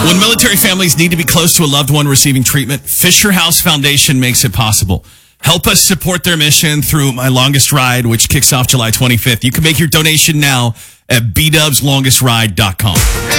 When military families need to be close to a loved one receiving treatment, Fisher House Foundation makes it possible. Help us support their mission through My Longest Ride, which kicks off July 25th. You can make your donation now at bdubslongestride.com.